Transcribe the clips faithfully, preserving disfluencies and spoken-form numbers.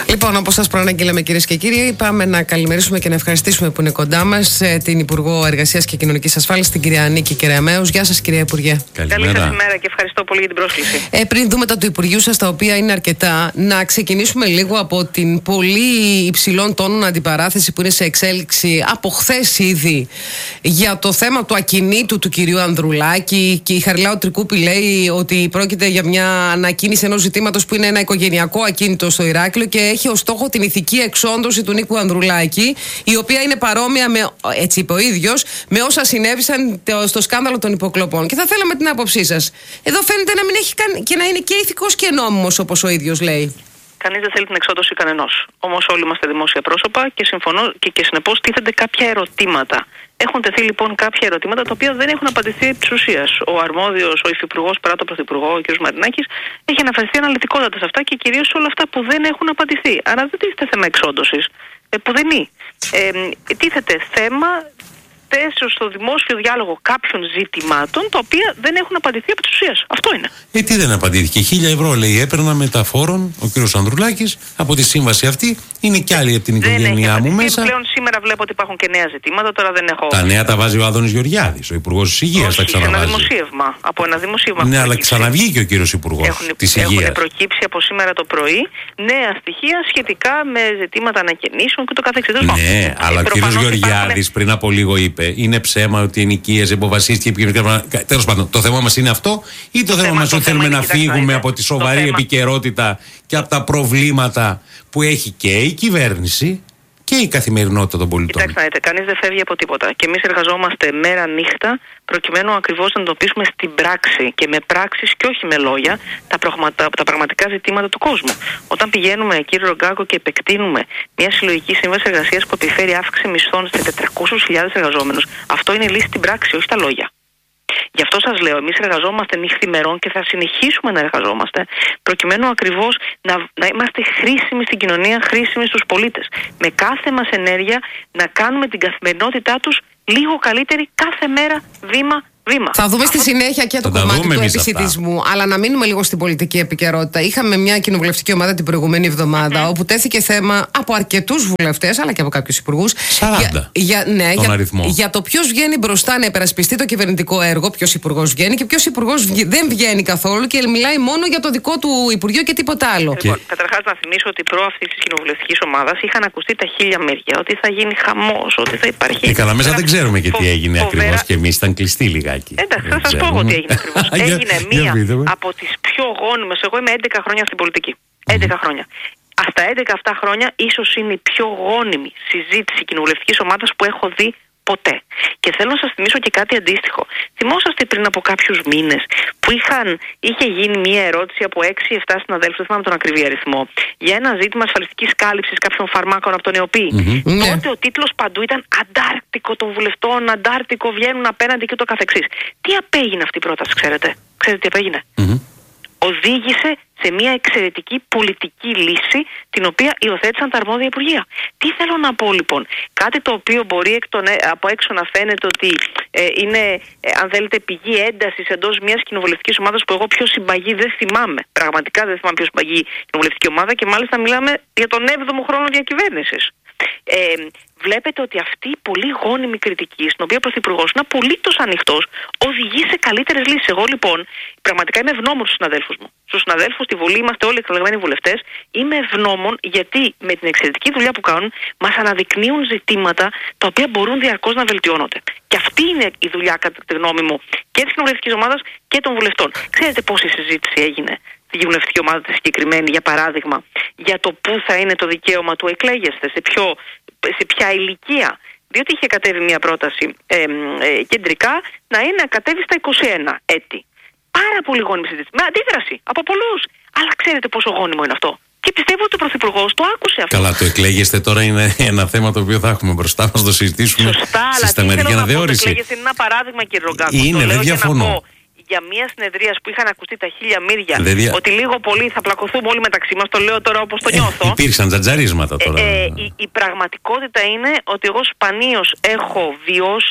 Λοιπόν, όπως σας προαναγγείλαμε, κυρίες και κύριοι, πάμε να καλημερίσουμε και να ευχαριστήσουμε που είναι κοντά μας την Υπουργό Εργασίας και Κοινωνικής Ασφάλισης, την κυρία Νίκη Κεραμέως. Γεια σας, κυρία Υπουργέ. Καλή σας ημέρα και ευχαριστώ πολύ για την πρόσκληση. Ε, πριν δούμε τα του Υπουργείου σας, τα οποία είναι αρκετά, να ξεκινήσουμε λίγο από την πολύ υψηλών τόνων αντιπαράθεση που είναι σε εξέλιξη από χθες ήδη για το θέμα του ακινήτου του κυρίου Ανδρουλάκη. Και η Χαριλάου Τρικούπη λέει ότι πρόκειται για μια ανακοίνηση ενός ζητήματος που είναι ένα οικογενειακό ακίνητο στο Ηράκλειο και έχει ως στόχο την ηθική εξόντωση του Νίκου Ανδρουλάκη, η οποία είναι παρόμοια με, έτσι είπε ο ίδιος, με όσα συνέβησαν στο σκάνδαλο των υποκλοπών. Και θα θέλαμε την άποψή σας. Εδώ φαίνεται να μην έχει καν, και να είναι και ηθικός και νόμιμος, όπως ο ίδιος λέει. Κανείς δεν θέλει την εξόντωση κανενός. Όμως όλοι είμαστε δημόσια πρόσωπα και συμφωνώ και, και συνεπώς τίθενται κάποια ερωτήματα. Έχουν τεθεί λοιπόν κάποια ερωτήματα τα οποία δεν έχουν απαντηθεί επί της ουσίας. Ο αρμόδιος, ο υφυπουργός παρά τον πρωθυπουργό, ο κ. Μαρινάκης, έχει αναφερθεί αναλυτικότατα σε αυτά και κυρίως σε όλα αυτά που δεν έχουν απαντηθεί. Άρα δεν τίθεται θέμα εξόντωσης. Ε, που δεν είναι. Ε, τίθεται θέμα θέσεως στο δημόσιο διάλογο κάποιων ζητημάτων τα οποία δεν έχουν απαντηθεί από της ουσίας. Αυτό είναι. Ε, τι δεν απαντήθηκε. Χίλια ευρώ λέει έπαιρνα μεταφόρων ο κύριος Ανδρουλάκης από τη σύμβαση αυτή. Είναι κι άλλοι από την οικογένειά μου μέσα. Πλέον σήμερα βλέπω ότι υπάρχουν και νέα ζητήματα. Τώρα δεν έχω. Τα νέα τα βάζει ο Άδωνης Γεωργιάδης, ο Υπουργός της Υγείας. Τα ξαναβάζει. Ένα δημοσίευμα. Από ένα δημοσίευμα. Ναι, αλλά ξαναβγήκε ο κύριος Υπουργός της Υγείας. Έχουν προκύψει από σήμερα το πρωί νέα στοιχεία σχετικά με ζητήματα ανακαινήσεων και το καθεξής. Ναι, αλλά ο κύριος Γεωργιάδης πριν από λίγο είπε. Είναι ψέμα ότι ενοικίαζε, υποβασίστηκε. Τέλος πάντων, το θέμα μας είναι αυτό, ή το, το θέμα μας ότι θέλουμε να φύγουμε από τη σοβαρή επικαιρότητα και από τα προβλήματα που έχει και η κυβέρνηση και η καθημερινότητα των πολιτών. Κοιτάξτε, να δείτε, κανείς δεν φεύγει από τίποτα. Και εμείς εργαζόμαστε μέρα νύχτα προκειμένου ακριβώς να εντοπίσουμε στην πράξη και με πράξεις και όχι με λόγια τα, πραγματα, τα πραγματικά ζητήματα του κόσμου. Όταν πηγαίνουμε, κύριε Ρογκάκο, και επεκτείνουμε μια συλλογική σύμβαση εργασίας που επιφέρει αύξηση μισθών σε τετρακόσιες χιλιάδες εργαζόμενους, αυτό είναι λύση στην πράξη, όχι στα λόγια. Γι' αυτό σας λέω, εμείς εργαζόμαστε νυχθημερών και θα συνεχίσουμε να εργαζόμαστε προκειμένου ακριβώς να, να είμαστε χρήσιμοι στην κοινωνία, χρήσιμοι στους πολίτες. Με κάθε μας ενέργεια να κάνουμε την καθημερινότητά τους λίγο καλύτερη κάθε μέρα, βήμα βήμα. Θα δούμε στη συνέχεια και το θα κομμάτι του επισιτισμού, αλλά να μείνουμε λίγο στην πολιτική επικαιρότητα. Είχαμε μια κοινοβουλευτική ομάδα την προηγούμενη εβδομάδα, mm-hmm. όπου τέθηκε θέμα από αρκετούς βουλευτές, αλλά και από κάποιους υπουργούς. σαράντα. Για, για, ναι, για, αριθμό. για το ποιος βγαίνει μπροστά να υπερασπιστεί το κυβερνητικό έργο, ποιος υπουργός βγαίνει και ποιος υπουργός δεν βγαίνει καθόλου και μιλάει μόνο για το δικό του Υπουργείο και τίποτα άλλο. Λοιπόν, και... καταρχάς να θυμίσω ότι προ αυτής της κοινοβουλευτικής ομάδας είχαν ακουστεί τα χίλια μύρια, ότι θα γίνει χαμός, ότι θα υπάρχει. Ε, καλά, μέσα δεν ξέρουμε και τι έγινε ακριβώς και εμείς ήταν κλειστοί λιγάκι. Εντάξει, θα σας πω εγώ τι έγινε ακριβώς. Έγινε μία από τις πιο γόνιμες. Εγώ είμαι έντεκα χρόνια στην πολιτική. έντεκα χρόνια. Στα έντεκα αυτά χρόνια ίσως είναι η πιο γόνιμη συζήτηση κοινοβουλευτικής ομάδας που έχω δει ποτέ. Και θέλω να σας θυμίσω και κάτι αντίστοιχο. Θυμόσαστε πριν από κάποιους μήνες που είχαν, είχε γίνει μία ερώτηση από έξι εφτά συναδέλφους, δεν θυμάμαι τον ακριβή αριθμό, για ένα ζήτημα ασφαλιστικής κάλυψης κάποιων φαρμάκων από τον ΕΟΠΗ. Mm-hmm. Τότε ο τίτλος παντού ήταν αντάρτικο των βουλευτών, αντάρτικο, βγαίνουν απέναντι και το καθεξής. Τι απέγινε αυτή η πρόταση, ξέρετε? Ξέρετε τι απέγινε? Mm-hmm. Οδήγησε σε μια εξαιρετική πολιτική λύση την οποία υιοθέτησαν τα αρμόδια υπουργεία. Τι θέλω να πω λοιπόν? Κάτι το οποίο μπορεί εκ των, από έξω να φαίνεται ότι ε, είναι, ε, αν θέλετε, πηγή έντασης εντός μιας κοινοβουλευτικής ομάδας που εγώ πιο συμπαγή δεν θυμάμαι. Πραγματικά δεν θυμάμαι πιο συμπαγή κοινοβουλευτική ομάδα και μάλιστα μιλάμε για τον έβδομο χρόνο διακυβέρνησης. Ε, βλέπετε ότι αυτή η πολύ γόνιμη κριτική, στην οποία ο Πρωθυπουργός είναι απολύτως ανοιχτός, οδηγεί σε καλύτερες λύσεις. Εγώ λοιπόν πραγματικά είμαι ευγνώμων στους συναδέλφους μου. Στους συναδέλφους στη Βουλή, είμαστε όλοι εκλεγμένοι βουλευτές. Είμαι ευγνώμων γιατί με την εξαιρετική δουλειά που κάνουν μας αναδεικνύουν ζητήματα τα οποία μπορούν διαρκώς να βελτιώνονται. Και αυτή είναι η δουλειά, κατά τη γνώμη μου, και της κοινοβουλευτικής ομάδας και των βουλευτών. Ξέρετε πόση συζήτηση έγινε στην κοινοβουλευτική ομάδα τη συγκεκριμένη, για παράδειγμα, για το πού θα είναι το δικαίωμα του εκλέγεστε, σε, ποιο, σε ποια ηλικία? Διότι είχε κατέβει μια πρόταση ε, ε, κεντρικά να είναι να κατέβει στα είκοσι ένα έτη. Πάρα πολύ γόνιμη συζήτηση. Με αντίδραση από πολλούς. Αλλά ξέρετε πόσο γόνιμο είναι αυτό? Και πιστεύω ότι ο Πρωθυπουργός το άκουσε αυτό. Καλά, το εκλέγεστε τώρα είναι ένα θέμα το οποίο θα έχουμε μπροστά μας, το συζητήσουμε. Σωστά, αλλά τι θέλω να πω, το εκλέγεστε είναι ένα παράδειγμα, κύριε Ρογκάκο. Είναι, δεν διαφωνώ. Για μια συνεδρία που είχαν ακουστεί τα χίλια μύρια, δια... ότι λίγο πολύ θα πλακωθούμε όλοι μεταξύ μας, το λέω τώρα όπως το νιώθω. Ε, υπήρξαν τζατζαρίσματα τώρα. Ε, ε, η, η πραγματικότητα είναι ότι εγώ σπανίως έχω βιώσει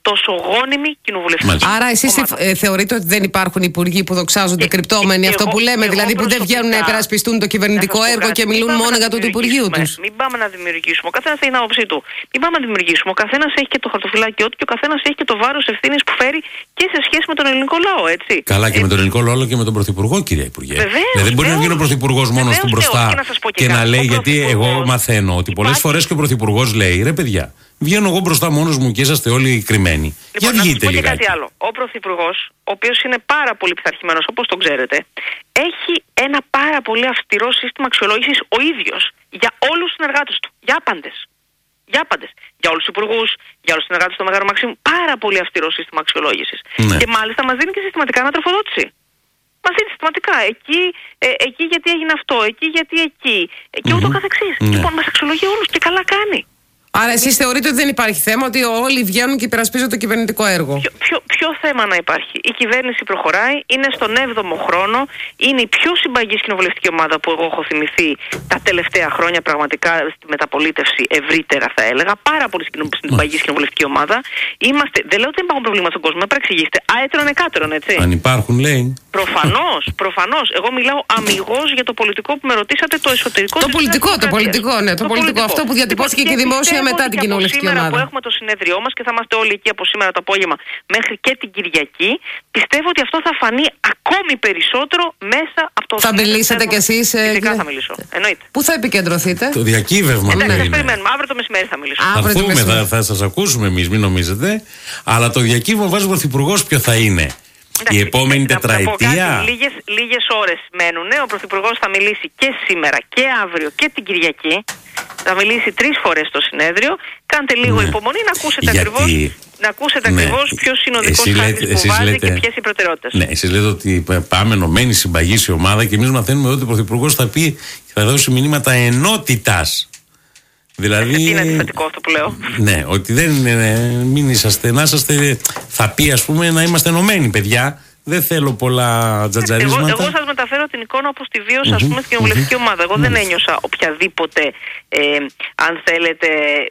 τόσο γόνιμη κοινοβουλευτική. Άρα εσείς ε, θεωρείτε ότι δεν υπάρχουν υπουργοί που δοξάζονται και, κρυπτόμενοι, και, αυτό εγώ, που λέμε, δηλαδή που δεν βγαίνουν να υπερασπιστούν το κυβερνητικό έργο και μιλούν μόνο για το του Υπουργείου τους. Μην πάμε να δημιουργήσουμε. Ο καθένας έχει την άποψή του. Μην πάμε να δημιουργήσουμε. Ο καθένας έχει και το χαρτοφυλάκιό του και ο καθένας έχει και το βάρος ευθύνης που φέρει και σε σχέση με τον ελληνικό λαό, έτσι. Καλά, και ε, με τον ελληνικό λαό και με τον Πρωθυπουργό, κυρία Υπουργέ. Βεβαίως, δεν μπορεί να βγει ο Πρωθυπουργός μόνος του μπροστά και, και να λέει, γιατί εγώ μαθαίνω ότι πολλές φορές και ο Πρωθυπουργός λέει, ρε παιδιά, βγαίνω εγώ μπροστά μόνος μου και είσαστε όλοι κρυμμένοι. Λοιπόν, για βγείτε να λιγάκι. Και κάτι άλλο. Ο Πρωθυπουργός, ο οποίος είναι πάρα πολύ πειθαρχημένος, όπως τον ξέρετε, έχει ένα πάρα πολύ αυστηρό σύστημα αξιολόγησης ο ίδιος για όλους τους συνεργάτες του. Για άπαντες. Για άπαντες. Για όλους τους υπουργούς, για όλους τους συνεργάτες του Μεγάρου Μαξίμου. Πάρα πολύ αυστηρό σύστημα αξιολόγησης. Ναι. Και μάλιστα μας δίνει και συστηματικά ανατροφοδότηση. Μας δίνει συστηματικά. Εκεί, ε, εκεί γιατί έγινε αυτό, εκεί γιατί εκεί. Και ούτω mm-hmm. καθεξής. Ναι. Λοιπόν, μας αξιολογεί όλους και καλά κάνει. Άρα εσείς θεωρείτε ότι δεν υπάρχει θέμα, ότι όλοι βγαίνουν και υπερασπίζονται το κυβερνητικό έργο? Ποιο, ποιο, ποιο θέμα να υπάρχει? Η κυβέρνηση προχωράει, είναι στον έβδομο χρόνο, είναι η πιο συμπαγής κοινοβουλευτική ομάδα που εγώ έχω θυμηθεί τα τελευταία χρόνια, πραγματικά στη μεταπολίτευση ευρύτερα θα έλεγα. Πάρα πολύ συμπαγής κοινοβουλευτική ομάδα. Είμαστε, δεν λέω ότι δεν υπάρχουν προβλήματα στον κόσμο, με παρεξηγήσετε. Άετερον εκάτερον, έτσι. Αν υπάρχουν, λέει. Προφανώς, προφανώς. Εγώ μιλάω αμιγώς για το πολιτικό που με ρωτήσατε, το εσωτερικό. Το πολιτικό, το πολιτικό, ναι, το, το πολιτικό. Αυτό που διατυπώθηκε και δημόσια μετά την κοινοβουλευτική ομάδα. Σήμερα που έχουμε το συνέδριό μας και θα είμαστε όλοι εκεί από σήμερα το απόγευμα μέχρι και την Κυριακή, πιστεύω ότι αυτό θα φανεί ακόμη περισσότερο μέσα από το. Θα μιλήσετε κι εσείς? Φυσικά θα μιλήσω. Εννοείται. Πού θα επικεντρωθείτε? Το διακύβευμα. Εντάξει, ας περιμένουμε. Αύριο το μεσημέρι θα μιλήσω. Θα δούμε, θα, θα σας ακούσουμε εμείς, μην νομίζετε. Αλλά το διακύβευμα βάζει ο Πρωθυπουργός ποιο θα είναι? Η επόμενη τετραετία. Λίγες, λίγες ώρες μένουν. Ο Πρωθυπουργός θα μιλήσει και σήμερα και αύριο και την Κυριακή. Θα μιλήσει τρεις φορές στο συνέδριο. Κάντε λίγο ναι. υπομονή να ακούσετε Γιατί... ακριβώς, να ακούσετε ναι. ακριβώς ποιος είναι ο δικός χάρτης που βάζει λέτε... και ποιες οι προτεραιότητες. Ναι, εσείς λέτε ότι πάμε ενωμένοι, συμπαγής η ομάδα, και εμείς μαθαίνουμε ότι ο Πρωθυπουργός θα πει και θα δώσει μηνύματα ενότητας. Δηλαδή, τι είναι αντιφατικό αυτό που λέω? Ναι, ότι δεν είναι, μην είσαστε, να είσαστε, θα πει ας πούμε να είμαστε ενωμένοι, παιδιά. Δεν θέλω πολλά τζατζαρίσματα. Εγώ, εγώ σας μεταφέρω την εικόνα όπως τη βίωσα, mm-hmm. ας πούμε, στην κοινοβουλευτική mm-hmm. ομάδα. Εγώ mm-hmm. δεν ένιωσα οποιαδήποτε, ε, αν θέλετε,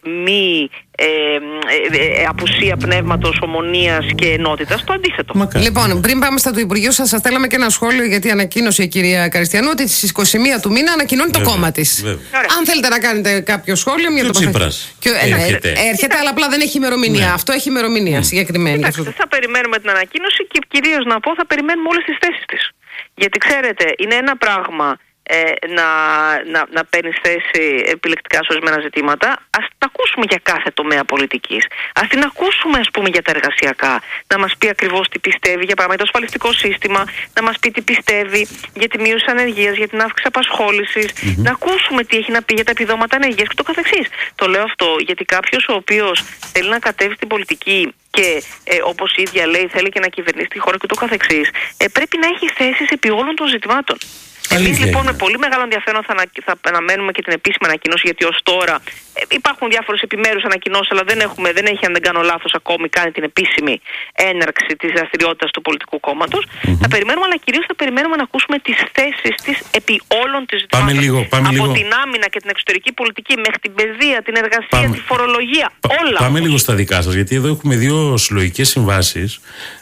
μη ε, ε, ε, απουσία πνεύματος, ομονίας και ενότητας. Το αντίθετο. Μακά. Λοιπόν, πριν πάμε στα του Υπουργείου σας, σας θέλαμε και ένα σχόλιο, γιατί ανακοίνωσε η κυρία Καριστιανού ότι στις είκοσι μία του μήνα ανακοινώνει βέβαια, το κόμμα της. Αν θέλετε να κάνετε κάποιο σχόλιο, μια το Τσίπρας. Και, ε, έρχεται. έρχεται, αλλά απλά δεν έχει ημερομηνία. Ναι. Αυτό έχει ημερομηνία mm. συγκεκριμένη. Κοιτάξτε, θα περιμένουμε την ανακοίνωση και κυρίως να πω, θα περιμένουμε όλες τις θέσεις της. Γιατί ξέρετε, είναι ένα πράγμα ε, να, να, να παίρνει θέση επιλεκτικά σε ορισμένα ζητήματα. Ας τα ακούσουμε για κάθε τομέα πολιτικής. Ας την ακούσουμε, ας πούμε, για τα εργασιακά. Να μας πει ακριβώς τι πιστεύει για παράδειγμα το ασφαλιστικό σύστημα, να μας πει τι πιστεύει για τη μείωση της ανεργίας, για την αύξηση απασχόλησης, mm-hmm. να ακούσουμε τι έχει να πει για τα επιδόματα ανεργίας και το καθεξής. Το λέω αυτό γιατί κάποιος ο οποίος θέλει να κατέβει στην πολιτική και ε, όπως η ίδια λέει θέλει και να κυβερνήσει τη χώρα και το καθεξής, ε, πρέπει να έχει θέσεις επί όλων των ζητημάτων. Εμείς λοιπόν με πολύ μεγάλο ενδιαφέρον θα, ανα, θα αναμένουμε και την επίσημη ανακοίνωση, γιατί ως τώρα ε, υπάρχουν διάφορες επιμέρους ανακοινώσεις, αλλά δεν, έχουμε, δεν έχει, αν δεν κάνω λάθος, ακόμη κάνει την επίσημη έναρξη της δραστηριότητας του πολιτικού κόμματος. Mm-hmm. Θα περιμένουμε, αλλά κυρίως θα περιμένουμε να ακούσουμε τις θέσεις της επί όλων της ζητημάτων. Λίγο, πάμε από λίγο. την άμυνα και την εξωτερική πολιτική μέχρι την παιδεία, την εργασία, πάμε. τη φορολογία. Πα, όλα. Πάμε όμως λίγο στα δικά σας, γιατί εδώ έχουμε δύο συλλογικές συμβάσεις.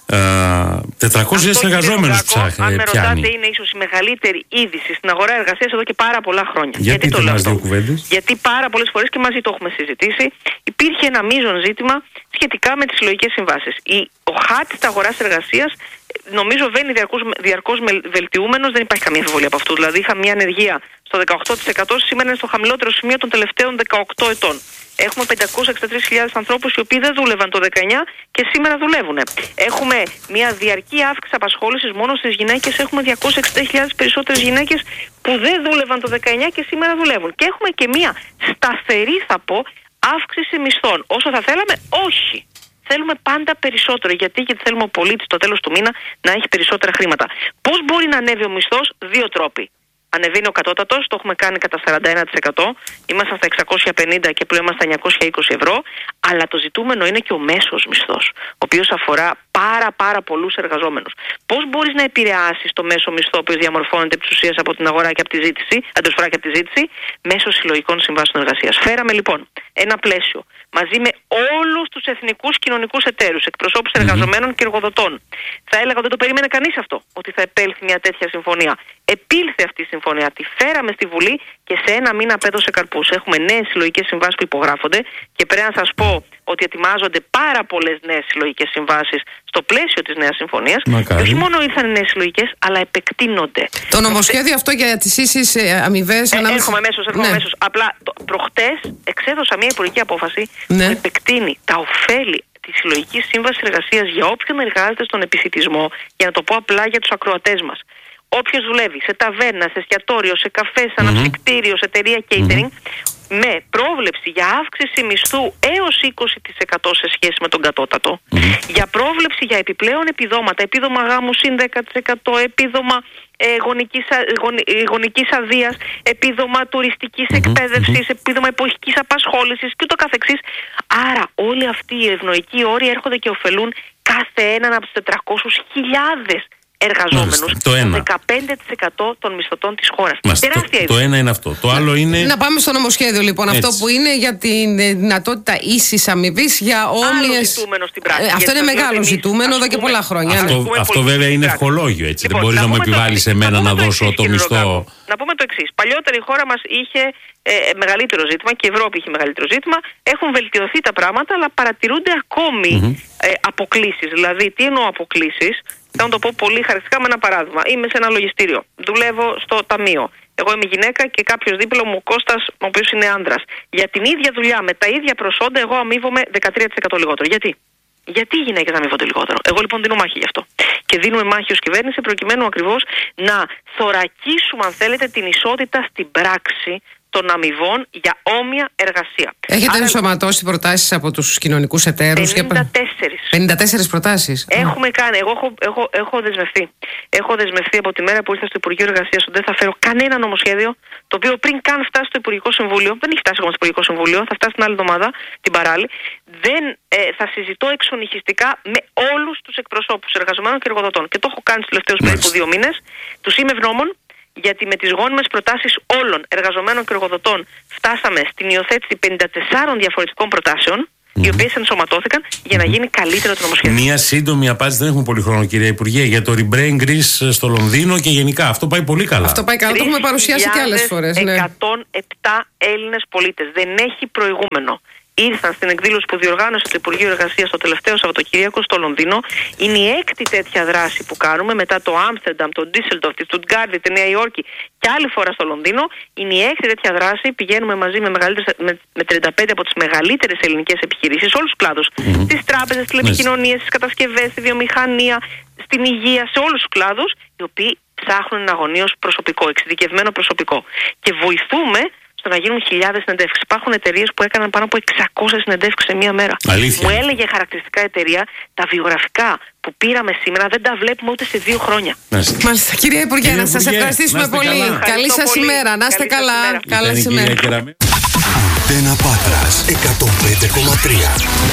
τετρακόσιους εργαζόμενους ψάχνει. Αν με ρωτάτε, είναι ίσως η μεγαλύτερη είδηση στην αγορά εργασίας εδώ και πάρα πολλά χρόνια. Γιατί, Γιατί το λέω αυτό? Γιατί πάρα πολλές φορές και μαζί το έχουμε συζητήσει, υπήρχε ένα μείζον ζήτημα σχετικά με τις συλλογικές συμβάσεις. Η, ο χάρτης της αγοράς εργασίας νομίζω βαίνει διαρκώς, διαρκώς βελτιούμενος, δεν υπάρχει καμία αμφιβολία από αυτού. Δηλαδή είχαμε μια ανεργία στο δεκαοκτώ τοις εκατό, σήμερα είναι στο χαμηλότερο σημείο των τελευταίων δεκαοκτώ ετών. Έχουμε πεντακόσιες εξήντα τρεις χιλιάδες ανθρώπους οι οποίοι δεν δούλευαν το δεκαεννιά και σήμερα δουλεύουν. Έχουμε μια διαρκή αύξηση απασχόλησης μόνο στις γυναίκες. Έχουμε διακόσιες εξήντα χιλιάδες περισσότερες γυναίκες που δεν δούλευαν το δεκαεννιά και σήμερα δουλεύουν. Και έχουμε και μια σταθερή, θα πω, αύξηση μισθών. Όσο θα θέλαμε, όχι. Θέλουμε πάντα περισσότερο. Γιατί, γιατί θέλουμε ο πολίτης στο τέλος του μήνα να έχει περισσότερα χρήματα. Πώς μπορεί να ανέβει ο μισθός? Δύο τρόποι. Ανεβαίνει ο κατώτατος, το έχουμε κάνει κατά σαράντα ένα τοις εκατό. Είμαστε στα εξακόσια πενήντα και πλέον είμαστε στα εννιακόσια είκοσι ευρώ. Αλλά το ζητούμενο είναι και ο μέσος μισθός, ο οποίος αφορά πάρα πάρα πολλούς εργαζόμενους. Πώς μπορείς να επηρεάσεις το μέσο μισθό, ο οποίος διαμορφώνεται επί της ουσίας από την αγορά και από τη ζήτηση, αντισφορά και από τη ζήτηση, μέσω συλλογικών συμβάσεων εργασίας. Φέραμε λοιπόν ένα πλαίσιο μαζί με όλους τους εθνικούς κοινωνικούς εταίρους, εκπροσώπους mm-hmm. εργαζομένων και εργοδοτών. Θα έλεγα ότι δεν το περίμενε κανείς αυτό, ότι θα επέλθει μια τέτοια συμφωνία. Επήλθε αυτή η συμφωνία, τη φέραμε στη Βουλή και σε ένα μήνα απέδωσε καρπούς. Έχουμε νέες συλλογικές συμβάσεις που υπογράφονται και πρέπει να σας πω ότι ετοιμάζονται πάρα πολλές νέες συλλογικές συμβάσεις στο πλαίσιο της νέας συμφωνίας. Και όχι μόνο ήρθαν οι νέες συλλογικές, αλλά επεκτείνονται. Το νομοσχέδιο αυτό για τις ίσεις αμοιβές. Ε, ανάμεσα... Έρχομαι αμέσως, έρχομαι ναι. αμέσως. Απλά το, προχτές εξέδωσα μια υπουργική απόφαση ναι. που επεκτείνει τα ωφέλη τη συλλογική σύμβαση εργασίας για όποιον εργάζεται στον επισιτισμό, για να το πω απλά για τους ακροατές μας. Όποιος δουλεύει σε ταβέρνα, σε εστιατόριο, σε καφέ, σε αναψυκτήριο, σε εταιρεία catering, mm-hmm. με πρόβλεψη για αύξηση μισθού έως είκοσι τοις εκατό σε σχέση με τον κατώτατο, mm-hmm. για πρόβλεψη για επιπλέον επιδόματα, επίδομα γάμου συν δέκα τοις εκατό, επίδομα ε, γονικής, γονι, γονικής αδείας, επίδομα τουριστικής mm-hmm. εκπαίδευσης, mm-hmm. επίδομα εποχικής απασχόλησης και ούτω καθεξής. Άρα όλοι αυτοί οι ευνοϊκοί όροι έρχονται και ωφελούν κάθε έναν από τους τετρακόσιες χιλιάδες εργαζόμενους, το δεκαπέντε τοις εκατό των μισθωτών της χώρας. Τεράστια το, το ένα είναι αυτό. Το άλλο είναι. Να πάμε στο νομοσχέδιο λοιπόν. Έτσι. Αυτό που είναι για τη δυνατότητα ίσης αμοιβής για όμοιες. Ζητούμενο στην πράξη. Ε, αυτό είναι μεγάλο ζητούμενο εδώ και πολλά χρόνια. Αυτό, ναι. αυτό βέβαια είναι ευχολόγιο. Έτσι. Λοιπόν, δεν μπορεί να μου επιβάλλει σε μένα να, να δώσω το μισθό. Να πούμε το εξής. Παλιότερα η χώρα μας είχε ε, μεγαλύτερο ζήτημα και η Ευρώπη είχε μεγαλύτερο ζήτημα. Έχουν βελτιωθεί τα πράγματα, αλλά παρατηρούνται ακόμη mm-hmm. ε, αποκλίσεις. Δηλαδή, τι εννοώ αποκλίσεις. Θα να το πω πολύ χαρακτηριστικά με ένα παράδειγμα. Είμαι σε ένα λογιστήριο. Δουλεύω στο ταμείο. Εγώ είμαι γυναίκα και κάποιος δίπλα μου, ο Κώστας, ο οποίος είναι άντρας. Για την ίδια δουλειά, με τα ίδια προσόντα, εγώ αμείβομαι δεκατρία τοις εκατό λιγότερο. Γιατί? Γιατί οι γυναίκες αμείβονται λιγότερο? Εγώ λοιπόν δίνω μάχη γι' αυτό. Και δίνουμε μάχη ως κυβέρνηση προκειμένου ακριβώς να θωρακίσουμε, αν θέλετε, την ισότητα στην πράξη των αμοιβών για όμοια εργασία. Έχετε Άρα, ενσωματώσει προτάσεις από τους κοινωνικούς εταίρους? πενήντα τέσσερις. πενήντα τέσσερις προτάσεις. Έχουμε κάνει. Εγώ έχω, έχω, έχω δεσμευτεί. Έχω δεσμευτεί από τη μέρα που ήρθα στο Υπουργείο Εργασίας ότι δεν θα φέρω κανένα νομοσχέδιο το οποίο πριν καν φτάσει στο Υπουργικό Συμβούλιο, δεν έχει φτάσει ακόμα στο Υπουργικό Συμβούλιο, θα φτάσει την άλλη εβδομάδα, την παράλληλη, δεν ε, θα συζητώ εξονυχιστικά με όλους τους εκπροσώπους εργαζομένων και εργοδοτών. Και το έχω κάνει στους τελευταίους περίπου δύο μήνες. Τους είμαι ευγνώμων. Γιατί με τις γόνιμες προτάσεις όλων εργαζομένων και εργοδοτών φτάσαμε στην υιοθέτηση πενήντα τεσσάρων διαφορετικών προτάσεων, mm-hmm. οι οποίες ενσωματώθηκαν για να γίνει καλύτερο το νομοσχέδιο. Μία σύντομη απάντηση, δεν έχουμε πολύ χρόνο, κυρία Υπουργέ, για το Rebrain Greece στο Λονδίνο και γενικά. Αυτό πάει πολύ καλά. Αυτό πάει καλά, το έχουμε παρουσιάσει και άλλες φορές. Ναι. εκατόν επτά Έλληνες πολίτες. Δεν έχει προηγούμενο. Ήρθαν στην εκδήλωση που διοργάνωσε το Υπουργείο Εργασίας το τελευταίο Σαββατοκύριακο στο Λονδίνο. Είναι η έκτη τέτοια δράση που κάνουμε μετά το Άμστερνταμ, το Ντίσσελντορφ, τη Στουτγκάρδη, τη Νέα Υόρκη και άλλη φορά στο Λονδίνο. Είναι η έκτη τέτοια δράση. Πηγαίνουμε μαζί με, με, με τριάντα πέντε από τις μεγαλύτερες ελληνικές επιχειρήσεις, σε όλους τους κλάδους. Mm-hmm. Στις τράπεζες, στις τηλεπικοινωνίες, στις κατασκευές, στη βιομηχανία, στην υγεία, σε όλους τους κλάδους, οι οποίοι ψάχνουν εναγωνίως προσωπικό, εξειδικευμένο προσωπικό. Και βοηθούμε στο να γίνουν χιλιάδες συνεντεύξεις. Υπάρχουν εταιρείες που έκαναν πάνω από εξακόσιες συνεντεύξεις σε μία μέρα. Αλήθεια. Μου έλεγε χαρακτηριστικά εταιρεία, τα βιογραφικά που πήραμε σήμερα δεν τα βλέπουμε ούτε σε δύο χρόνια. Μάλιστα, κυρία Υπουργέ, να σας ευχαριστήσουμε πολύ. Καλά. Καλή σας ημέρα, να είστε καλά. Καλά ημέρα. Αντένα Πάτρας εκατόν πέντε κόμμα τρία.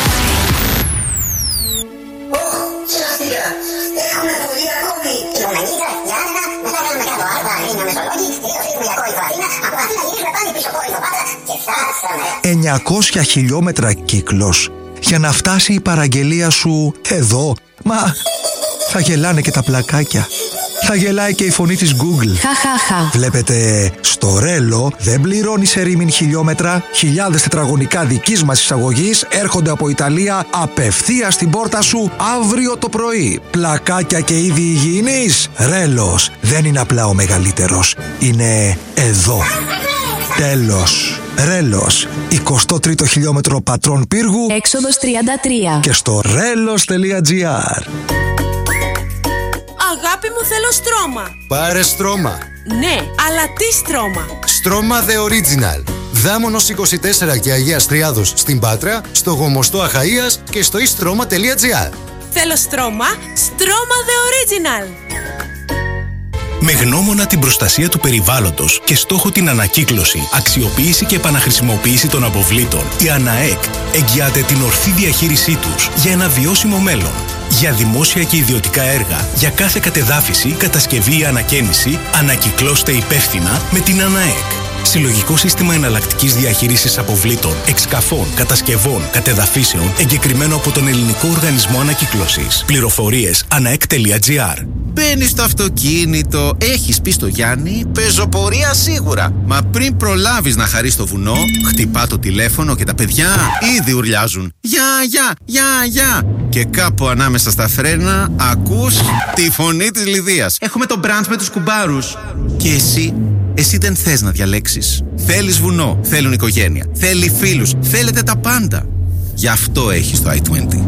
Έχουμε πολύ ακόμη. Κιλομετρίδα, Γιάννα, μετά κάνουμε κάτω άρβα, Αθήνα, Μεσολόγγι, τριχτήκουμε για κόρυφο Αθήνα, από Αθήνα γυρίσουμε πάλι πίσω κόρυφο Πάτρα και φτάσαμε. εννιακόσια χιλιόμετρα κύκλος για να φτάσει η παραγγελία σου εδώ. Μα θα γελάνε και τα πλακάκια. Θα γελάει και η φωνή της Google. Χαχαχα. Βλέπετε, στο Ρέλο δεν πληρώνει σε ρήμιν χιλιόμετρα. Χιλιάδες τετραγωνικά δικής μας εισαγωγής έρχονται από Ιταλία απευθείας στην πόρτα σου αύριο το πρωί. Πλακάκια και είδη υγιεινής. Ρέλος δεν είναι απλά ο μεγαλύτερος. Είναι εδώ. Τέλος. Ρέλος, εικοστό τρίτο χιλιόμετρο Πατρών Πύργου, έξοδος τριάντα τρία. Και στο ρέλος τελεία τζι άρ. Αγάπη μου, θέλω στρώμα. Πάρε στρώμα. Ναι, αλλά τι στρώμα? Στρώμα The Original. Δάμονος είκοσι τέσσερα και Αγίας Τριάδος στην Πάτρα, στο Γομοστό Αχαΐας και στο istρoma τελεία τζι άρ. Θέλω στρώμα, στρώμα The Original. Με γνώμονα την προστασία του περιβάλλοντος και στόχο την ανακύκλωση, αξιοποίηση και επαναχρησιμοποίηση των αποβλήτων, η ΑΝΑΕΚ εγγυάται την ορθή διαχείρισή τους για ένα βιώσιμο μέλλον. Για δημόσια και ιδιωτικά έργα, για κάθε κατεδάφιση, κατασκευή ή ανακαίνιση, ανακυκλώστε υπεύθυνα με την ΑΝΑΕΚ. Συλλογικό σύστημα εναλλακτικής διαχείρισης αποβλήτων, εξκαφών, κατασκευών, κατεδαφίσεων, εγκεκριμένο από τον Ελληνικό Οργανισμό Ανακύκλωσης. Πληροφορίες anaek τελεία gr. Μπαίνεις στο αυτοκίνητο, έχεις πει στο Γιάννη, πεζοπορία σίγουρα. Μα πριν προλάβεις να χαρείς το βουνό, χτυπά το τηλέφωνο και τα παιδιά ήδη ουρλιάζουν. Γεια, γεια, γεια, γεια. Και κάπου ανάμεσα στα φρένα ακούς τη φωνή της Λιδίας. Έχουμε το μπραντς με τους κουμπάρους. Και εσύ, εσύ δεν θες να διαλέξεις. Θέλεις βουνό, θέλουν οικογένεια, θέλει φίλους, θέλετε τα πάντα. Γι' αυτό έχεις το άι είκοσι.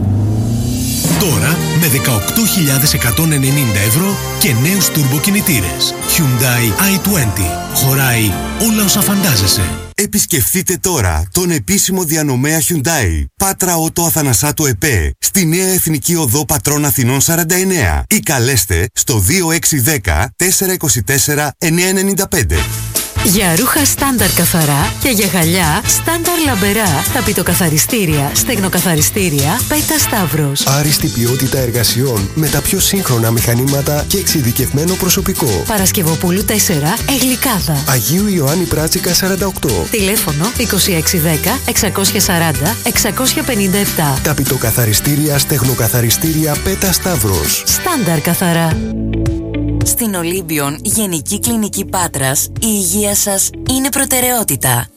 Τώρα με δεκαοκτώ χιλιάδες εκατόν ενενήντα ευρώ και νέους τουρμποκινητήρες. Hyundai άι είκοσι. Χωράει όλα όσα φαντάζεσαι. Επισκεφτείτε τώρα τον επίσημο διανομέα Hyundai Πάτρα Ότο Αθανασάτου ΕΠΕ στη Νέα Εθνική Οδό Πατρών Αθηνών σαράντα εννέα ή καλέστε στο δύο έξι ένα μηδέν τέσσερα είκοσι τέσσερα εννιακόσια ενενήντα πέντε. Για ρούχα στάνταρ καθαρά και για γυαλιά στάνταρ λαμπερά, ταπητοκαθαριστήρια, στεγνοκαθαριστήρια, Πέτα Σταύρος. Άριστη ποιότητα εργασιών με τα πιο σύγχρονα μηχανήματα και εξειδικευμένο προσωπικό. Παρασκευοπούλου τέσσερα, Εγλικάδα. Αγίου Ιωάννη Πράτσικα σαράντα οκτώ. Τηλέφωνο είκοσι έξι δέκα εξακόσια σαράντα εξακόσια πενήντα επτά. Ταπητοκαθαριστήρια, στεγνοκαθαριστήρια, Πέτα Σταύρος. Στάνταρ καθαρά. Στην Ολύμπιον Γενική Κλινική Πάτρας, η υγεία σας είναι προτεραιότητα.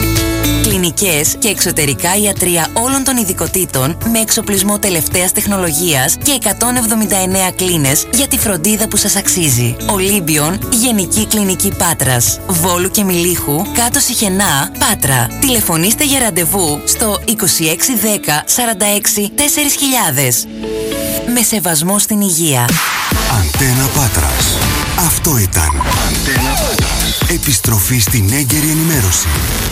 Κλινικές και εξωτερικά ιατρεία όλων των ειδικοτήτων με εξοπλισμό τελευταίας τεχνολογίας και εκατόν εβδομήντα εννέα κλίνες για τη φροντίδα που σας αξίζει. Ολύμπιον Γενική Κλινική Πάτρας, Βόλου και Μιλίχου, κάτω Σιχενά, Πάτρα. Τηλεφωνήστε για ραντεβού στο είκοσι έξι δέκα σαράντα έξι τέσσερις χιλιάδες. Με σεβασμό στην υγεία. Αντένα Πάτρας. Αυτό ήταν. Αντένα Πάτρας. Επιστροφή στην έγκαιρη ενημέρωση.